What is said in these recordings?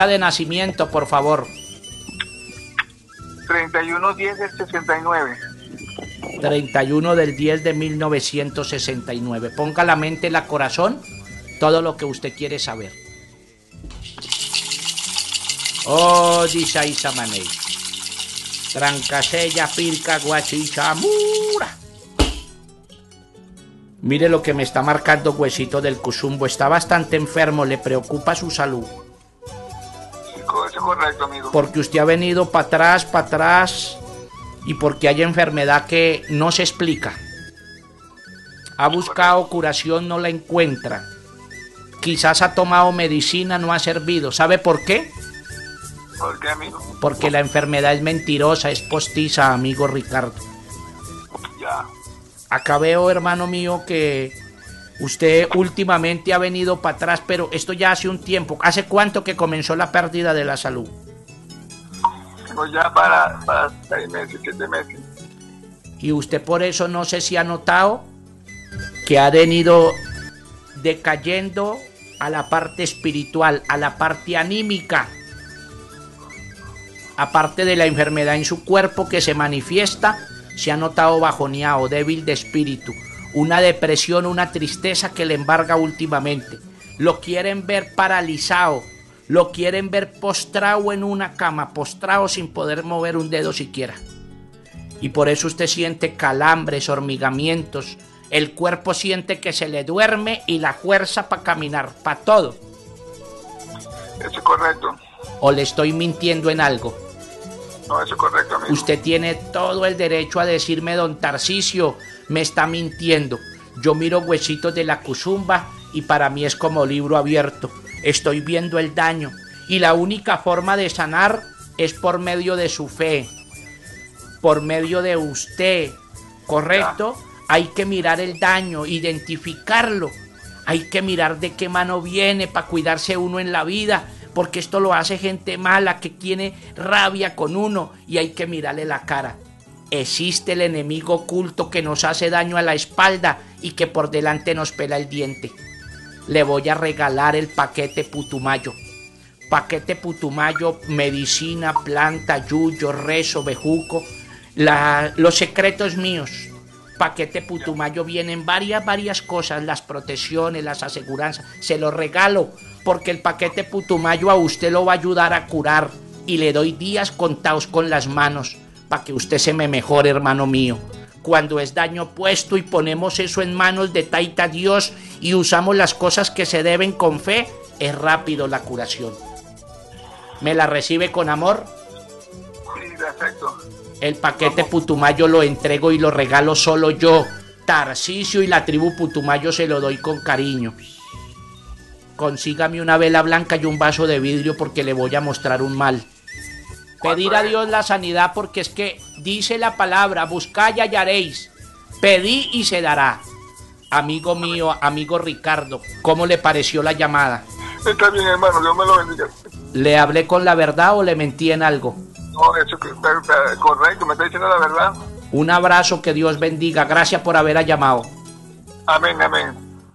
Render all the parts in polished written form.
de nacimiento, por favor. 31/10 del 69. 31 del 10 de 1969. Ponga la mente en la corazón todo lo que usted quiere saber. Oh, dice Isa Manei. Trancasella, pirca, guachichamura. Mire lo que me está marcando Huesito del Cusumbo. Está bastante enfermo, le preocupa su salud. Sí, eso es correcto, amigo. Porque usted ha venido para atrás, y porque hay enfermedad que no se explica. Ha buscado curación, no la encuentra. Quizás ha tomado medicina, no ha servido. ¿Sabe por qué? ¿Por qué, amigo? Porque la enfermedad es mentirosa, es postiza, amigo Ricardo. Ya. Acá veo, hermano mío, que usted últimamente ha venido para atrás, pero esto ya hace un tiempo. ¿Hace cuánto que comenzó la pérdida de la salud? Pues ya para 6 meses, 7 meses. Y usted por eso no sé si ha notado que ha venido decayendo a la parte espiritual, a la parte anímica. Aparte de la enfermedad en su cuerpo que se manifiesta, se ha notado bajoneado, débil de espíritu, una depresión, una tristeza que le embarga últimamente. Lo quieren ver paralizado, lo quieren ver postrado en una cama, postrado sin poder mover un dedo siquiera. Y por eso usted siente calambres, hormigamientos, el cuerpo siente que se le duerme y la fuerza para caminar, para todo. Eso es correcto. ¿O le estoy mintiendo en algo? No, eso es correcto, amigo. Usted tiene todo el derecho a decirme, don Tarcisio, me está mintiendo. Yo miro Huesitos de la Cusumba y para mí es como libro abierto. Estoy viendo el daño y la única forma de sanar es por medio de su fe, por medio de usted, ¿correcto? Ya. Hay que mirar el daño, identificarlo. Hay que mirar de qué mano viene para cuidarse uno en la vida, porque esto lo hace gente mala que tiene rabia con uno y hay que mirarle la cara. Existe el enemigo oculto que nos hace daño a la espalda y que por delante nos pela el diente. Le voy a regalar el paquete Putumayo. Paquete Putumayo, medicina, planta, yuyo, rezo, bejuco, los secretos míos. Paquete Putumayo vienen varias cosas, las protecciones, las aseguranzas. Se lo regalo porque el paquete Putumayo a usted lo va a ayudar a curar y le doy días contados con las manos para que usted se me mejore, hermano mío. Cuando es daño puesto y ponemos eso en manos de Taita Dios y usamos las cosas que se deben con fe, es rápido la curación. ¿Me la recibe con amor? Sí, perfecto. El paquete Putumayo lo entrego y lo regalo solo yo. Tarcisio y la tribu Putumayo se lo doy con cariño. Consígame una vela blanca y un vaso de vidrio porque le voy a mostrar un mal. Pedir a Dios la sanidad porque es que dice la palabra, buscad y hallaréis. Pedí y se dará. Amigo mío, amigo Ricardo, ¿cómo le pareció la llamada? Está bien, hermano, Dios me lo bendiga. ¿Le hablé con la verdad o le mentí en algo? No, eso es correcto, me está diciendo la verdad. Un abrazo, que Dios bendiga. Gracias por haber llamado. Amén, amén.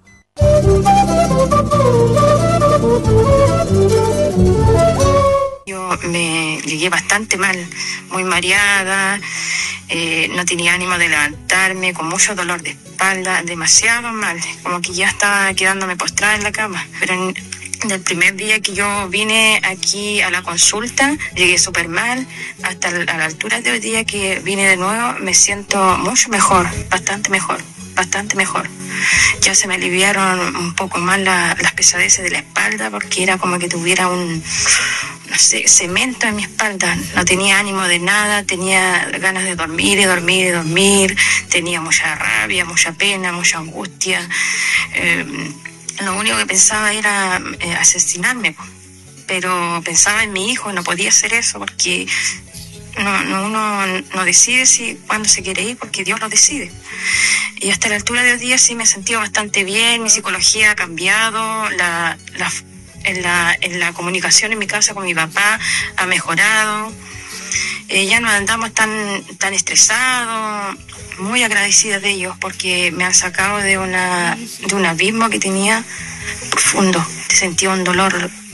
Yo me llegué bastante mal, muy mareada, no tenía ánimo de levantarme, con mucho dolor de espalda, demasiado mal, como que ya estaba quedándome postrada en la cama. Pero en el primer día que yo vine aquí a la consulta, llegué súper mal, hasta a la altura de hoy día que vine de nuevo, me siento mucho mejor, bastante mejor. Ya se me aliviaron un poco más las pesadeces de la espalda, porque era como que tuviera un, no sé, cemento en mi espalda. No tenía ánimo de nada, tenía ganas de dormir y dormir y dormir, tenía mucha rabia, mucha pena, mucha angustia. Lo único que pensaba era asesinarme, pero pensaba en mi hijo, no podía hacer eso porque uno no decide cuándo se quiere ir, porque Dios lo decide. Y hasta la altura de hoy día sí me he sentido bastante bien, mi psicología ha cambiado, en la comunicación en mi casa con mi papá ha mejorado, ya no andamos tan estresados, muy agradecida de ellos porque me han sacado de un abismo que tenía profundo. Sentía un dolor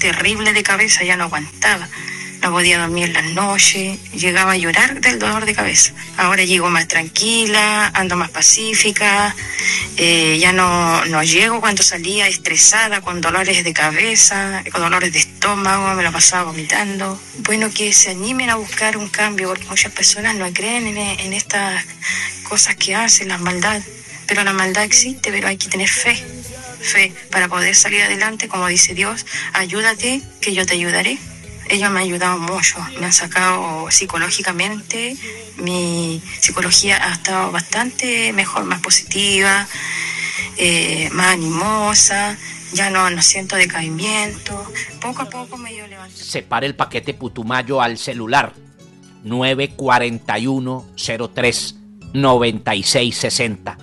terrible de cabeza, ya no aguantaba. No podía dormir en las noches, llegaba a llorar del dolor de cabeza. Ahora llego más tranquila, ando más pacífica, ya no llego cuando salía estresada, con dolores de cabeza, con dolores de estómago, me lo pasaba vomitando. Bueno, que se animen a buscar un cambio, porque muchas personas no creen en estas cosas que hacen, las maldades. Pero la maldad existe, pero hay que tener fe para poder salir adelante, como dice Dios, ayúdate que yo te ayudaré. Ellos me han ayudado mucho, me han sacado psicológicamente, mi psicología ha estado bastante mejor, más positiva, más animosa, ya no siento decaimiento, poco a poco me he ido levantando. Separe el paquete Putumayo al celular 941-03-9660,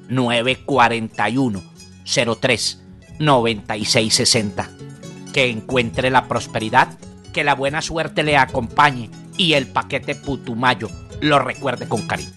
941-03-9660. Que encuentre la prosperidad, que la buena suerte le acompañe y el paquete Putumayo lo recuerde con cariño.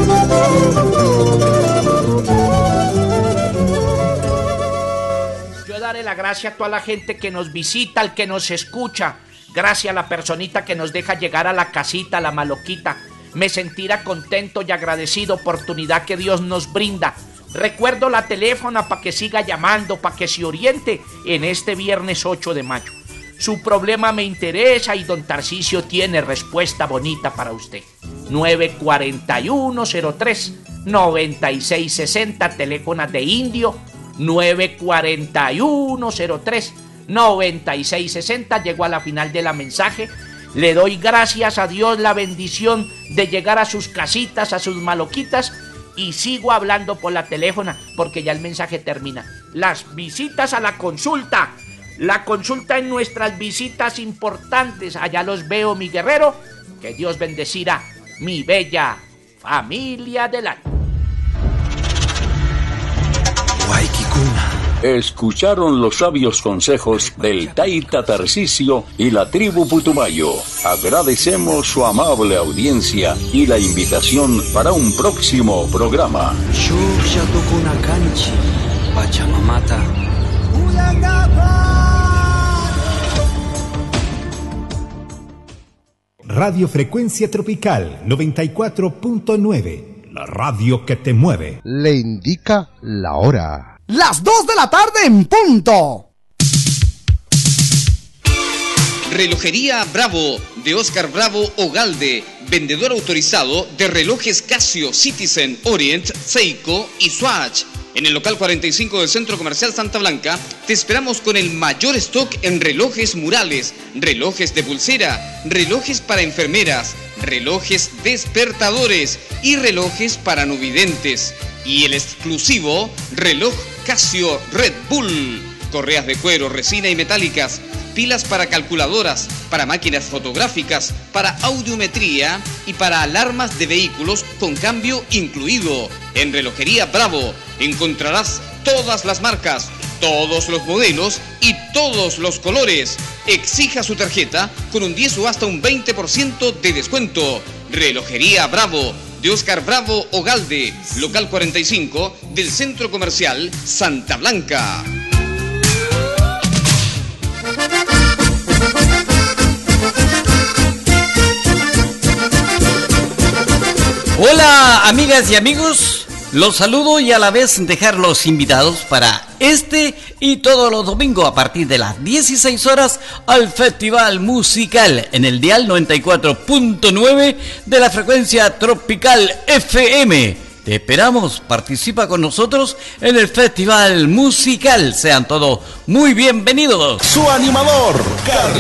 Yo daré la gracia a toda la gente que nos visita, al que nos escucha. Gracias a la personita que nos deja llegar a la casita, la maloquita. Me sentirá contento y agradecido, oportunidad que Dios nos brinda. Recuerdo la teléfona para que siga llamando, para que se oriente en este viernes 8 de mayo. Su problema me interesa y don Tarcisio tiene respuesta bonita para usted. 941-03-9660, teléfono de Indio, 941-03-9660. Llegó a la final de la mensaje. Le doy gracias a Dios la bendición de llegar a sus casitas, a sus maloquitas, y sigo hablando por la teléfona porque ya el mensaje termina. Las visitas a la consulta. La consulta en nuestras visitas importantes. Allá los veo, mi guerrero. Que Dios bendecirá mi bella familia del año. Escucharon los sabios consejos del Taita Tarcisio y la tribu Putumayo. Agradecemos su amable audiencia y la invitación para un próximo programa. Radio Frecuencia Tropical 94.9, la radio que te mueve. Le indica la hora. Las 2 de la tarde en punto. Relojería Bravo, de Oscar Bravo Ogalde, vendedor autorizado de relojes Casio, Citizen, Orient, Seiko y Swatch. En el local 45 del Centro Comercial Santa Blanca, te esperamos con el mayor stock en relojes murales, relojes de pulsera, relojes para enfermeras, relojes despertadores y relojes para no videntes. Y el exclusivo reloj Casio Red Bull, correas de cuero, resina y metálicas, pilas para calculadoras, para máquinas fotográficas, para audiometría y para alarmas de vehículos con cambio incluido. En Relojería Bravo encontrarás todas las marcas, todos los modelos y todos los colores. Exija su tarjeta con un 10 o hasta un 20% de descuento. Relojería Bravo, de Oscar Bravo Ogalde, local 45 del Centro Comercial Santa Blanca. Hola amigas y amigos, los saludo y a la vez dejarlos invitados para este y todos los domingos a partir de las 16 horas al Festival Musical en el dial 94.9 de la frecuencia Tropical FM. Te esperamos, participa con nosotros en el Festival Musical. Sean todos muy bienvenidos. Su animador, Carlos.